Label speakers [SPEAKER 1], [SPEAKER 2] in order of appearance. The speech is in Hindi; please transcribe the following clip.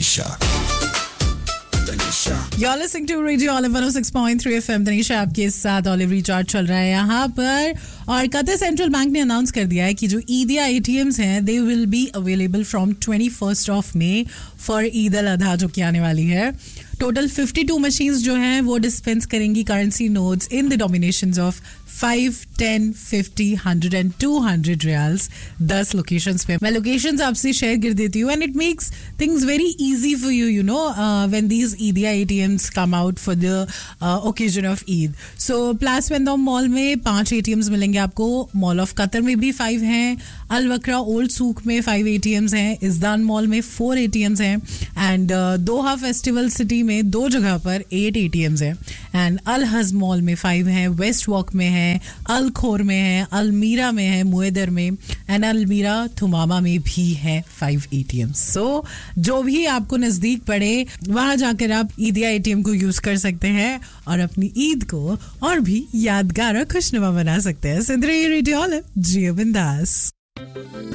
[SPEAKER 1] You're listening to Radio Olive 106.3 FM. Tanisha आपके साथ ऑलिव रिचार्ज चल रहा है यहाँ पर और कतर सेंट्रल बैंक ने अनाउंस कर दिया है कि जो ईदिया एटीएम्स हैं they will be available from 21st of May for Eid al अधा जो कि आने वाली है. टोटल 52 मशीन्स जो हैं वो डिस्पेंस करेंगी currency notes in the डोमिनेशंस of 5, 10, 50, 100 and 200 riyals 10 locations पे. मैं लोकेशंस आपसे शेयर कर देती हूँ and it makes things very easy for you know when these ईदिया ATMs come out for the occasion of Eid. So pliers Vendome mall में 5 एटीएम्स मिलेंगे आपको. मॉल ऑफ कतर में भी 5 हैं. अल वक्रा ओल्ड सूक में 5 एटीएम्स हैं. इज़दान मॉल में 4 एटीएम्स हैं एंड दोहा फेस्टिवल सिटी में 2 जगह पर 8 एटीएम्स हैं एंड अल हज मॉल में 5 हैं. वेस्ट वॉक में है, अल खोर में है, अलमीरा में है, मुएदर में एंड अलमीरा थुमामा में भी है 5 एटीएम्स. सो जो भी आपको नजदीक पड़े वहां जाकर आप ईदिया एटीएम को यूज कर सकते हैं और अपनी ईद को और भी यादगार और खुशनुमा बना सकते हैं. सिंदरी रेडियो ऑलिव जियो बिंदास.